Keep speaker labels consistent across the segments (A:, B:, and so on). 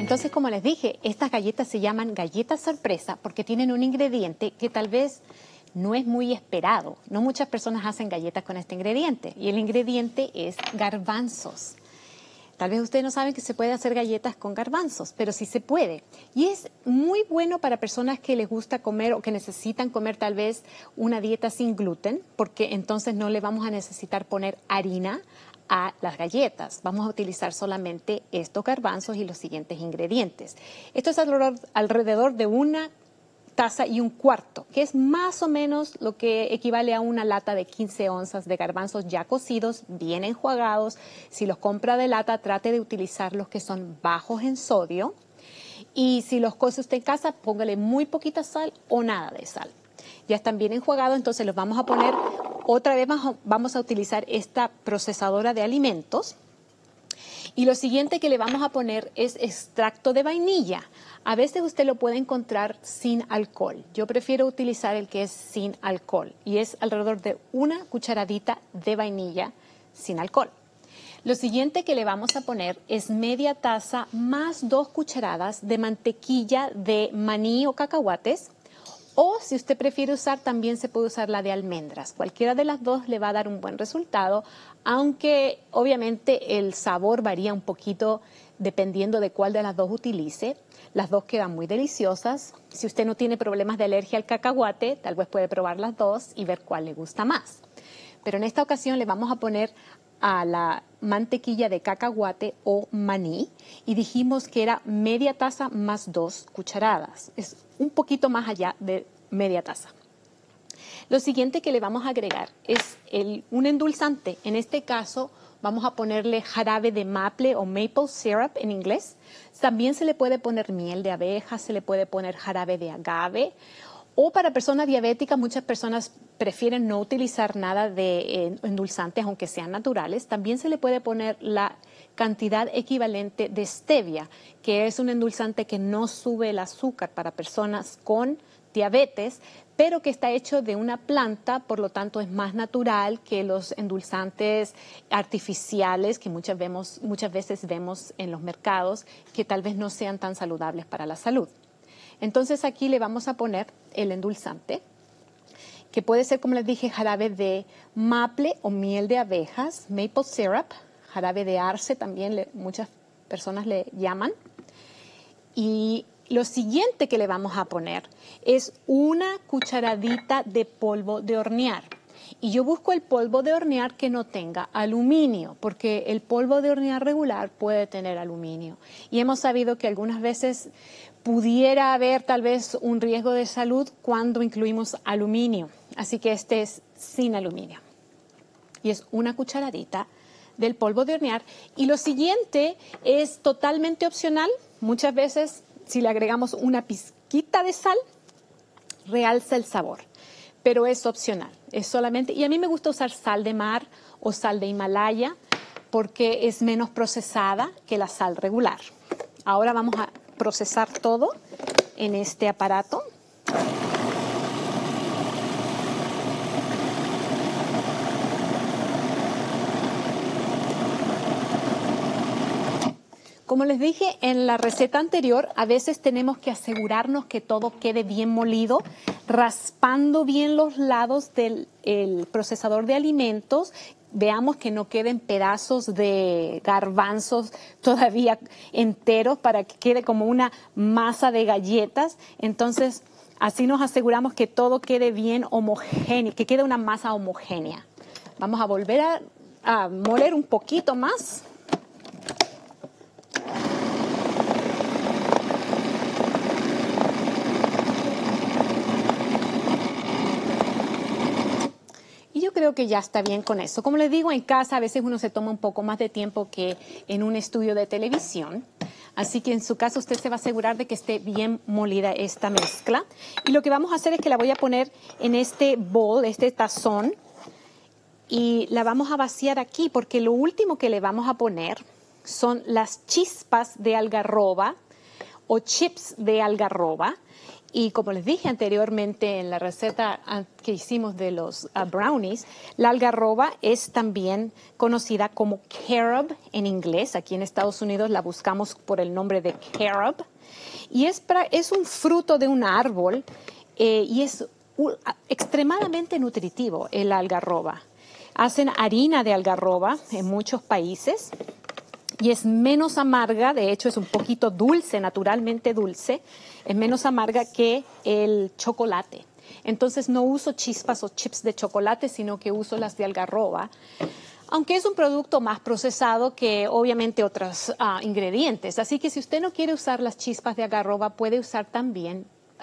A: Entonces, como les dije, estas galletas se llaman galletas sorpresa porque tienen un ingrediente que tal vez no es muy esperado. No muchas personas hacen galletas con este ingrediente y el ingrediente es garbanzos. Tal vez ustedes no saben que se puede hacer galletas con garbanzos, pero sí se puede. Y es muy bueno para personas que les gusta comer o que necesitan comer tal vez una dieta sin gluten, porque entonces no le vamos a necesitar poner harina a las galletas. Vamos a utilizar solamente estos garbanzos y los siguientes ingredientes. Esto es alrededor de 1,25 tazas, que es más o menos lo que equivale a una lata de 15 onzas de garbanzos ya cocidos, bien enjuagados. Si los compra de lata, trate de utilizar los que son bajos en sodio. Y si los cose usted en casa, póngale muy poquita sal o nada de sal. Ya están bien enjuagados, entonces los vamos a poner, otra vez vamos a utilizar esta procesadora de alimentos. Y lo siguiente que le vamos a poner es extracto de vainilla. A veces usted lo puede encontrar sin alcohol. Yo prefiero utilizar el que es sin alcohol y es alrededor de 1 cucharadita de vainilla sin alcohol. Lo siguiente que le vamos a poner es media taza más 2 cucharadas de mantequilla de maní o cacahuates. O si usted prefiere usar, también se puede usar la de almendras. Cualquiera de las dos le va a dar un buen resultado, aunque obviamente el sabor varía un poquito dependiendo de cuál de las dos utilice. Las dos quedan muy deliciosas. Si usted no tiene problemas de alergia al cacahuate, tal vez puede probar las dos y ver cuál le gusta más. Pero en esta ocasión le vamos a poner a la mantequilla de cacahuate o maní y dijimos que era media taza más 2 cucharadas. Es un poquito más allá de media taza. Lo siguiente que le vamos a agregar es un endulzante. En este caso vamos a ponerle jarabe de maple o maple syrup en inglés. También se le puede poner miel de abeja, se le puede poner jarabe de agave. O para personas diabéticas, muchas personas prefieren no utilizar nada de endulzantes, aunque sean naturales. También se le puede poner la cantidad equivalente de stevia, que es un endulzante que no sube el azúcar para personas con diabetes, pero que está hecho de una planta, por lo tanto es más natural que los endulzantes artificiales que muchas veces vemos en los mercados, que tal vez no sean tan saludables para la salud. Entonces aquí le vamos a poner el endulzante, que puede ser, como les dije, jarabe de maple o miel de abejas, maple syrup, jarabe de arce también muchas personas le llaman. Y lo siguiente que le vamos a poner es 1 cucharadita de polvo de hornear. Y yo busco el polvo de hornear que no tenga aluminio, porque el polvo de hornear regular puede tener aluminio. Y hemos sabido que algunas veces pudiera haber tal vez un riesgo de salud cuando incluimos aluminio. Así que este es sin aluminio. Y es 1 cucharadita del polvo de hornear. Y lo siguiente es totalmente opcional. Muchas veces, si le agregamos una pizquita de sal, realza el sabor. Pero es opcional, es solamente, y a mí me gusta usar sal de mar o sal de Himalaya porque es menos procesada que la sal regular. Ahora vamos a procesar todo en este aparato. Como les dije en la receta anterior, a veces tenemos que asegurarnos que todo quede bien molido, raspando bien los lados del procesador de alimentos. Veamos que no queden pedazos de garbanzos todavía enteros para que quede como una masa de galletas. Entonces, así nos aseguramos que todo quede bien homogéneo, que quede una masa homogénea. Vamos a volver a moler un poquito más. Yo creo que ya está bien con eso. Como les digo, en casa a veces uno se toma un poco más de tiempo que en un estudio de televisión. Así que en su caso usted se va a asegurar de que esté bien molida esta mezcla. Y lo que vamos a hacer es que la voy a poner en este bowl, este tazón. Y la vamos a vaciar aquí porque lo último que le vamos a poner son las chispas de algarroba o chips de algarroba. Y como les dije anteriormente en la receta que hicimos de los brownies, la algarroba es también conocida como carob en inglés. Aquí en Estados Unidos la buscamos por el nombre de carob. Y es un fruto de un árbol y es extremadamente nutritivo el algarroba. Hacen harina de algarroba en muchos países y es menos amarga, de hecho es un poquito dulce, naturalmente dulce, es menos amarga que el chocolate. Entonces no uso chispas o chips de chocolate, sino que uso las de algarroba, aunque es un producto más procesado que obviamente otros ingredientes. Así que si usted no quiere usar las chispas de algarroba, puede usar también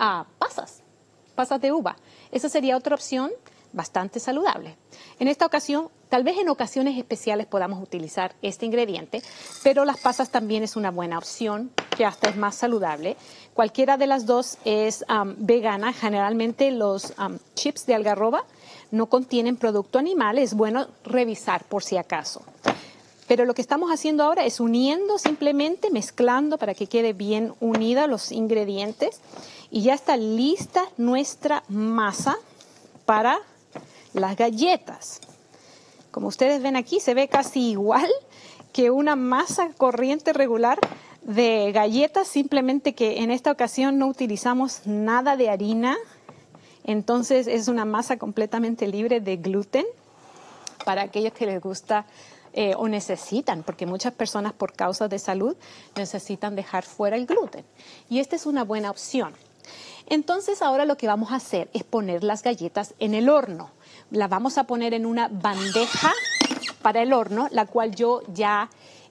A: pasas de uva. Esa sería otra opción bastante saludable. En esta ocasión, tal vez en ocasiones especiales podamos utilizar este ingrediente, pero las pasas también es una buena opción, que hasta es más saludable. Cualquiera de las dos es vegana. Generalmente los chips de algarroba no contienen producto animal. Es bueno revisar por si acaso. Pero lo que estamos haciendo ahora es uniendo, simplemente mezclando para que quede bien unida los ingredientes. Y ya está lista nuestra masa para las galletas. Como ustedes ven aquí, se ve casi igual que una masa corriente regular de galletas, simplemente que en esta ocasión no utilizamos nada de harina. Entonces es una masa completamente libre de gluten para aquellos que les gusta o necesitan, porque muchas personas por causas de salud necesitan dejar fuera el gluten. Y esta es una buena opción. Entonces ahora lo que vamos a hacer es poner las galletas en el horno. Las vamos a poner en una bandeja para el horno, la cual yo ya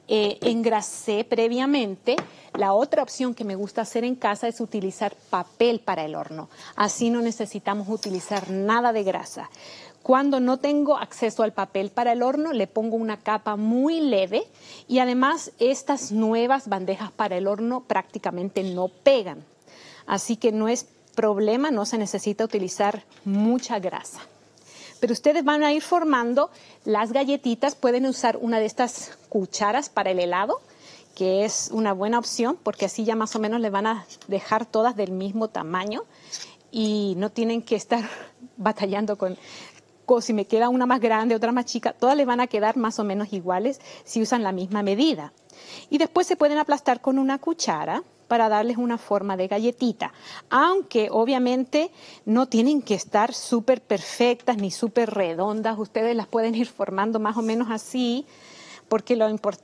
A: engrasé previamente. La otra opción que me gusta hacer en casa es utilizar papel para el horno. Así no necesitamos utilizar nada de grasa. Cuando no tengo acceso al papel para el horno, le pongo una capa muy leve y además estas nuevas bandejas para el horno prácticamente no pegan. Así que no es problema, no se necesita utilizar mucha grasa. Pero ustedes van a ir formando las galletitas. Pueden usar una de estas cucharas para el helado, que es una buena opción porque así ya más o menos le van a dejar todas del mismo tamaño y no tienen que estar batallando con si me queda una más grande, otra más chica. Todas les van a quedar más o menos iguales si usan la misma medida. Y después se pueden aplastar con una cuchara para darles una forma de galletita, aunque obviamente no tienen que estar súper perfectas ni súper redondas. Ustedes las pueden ir formando más o menos así, porque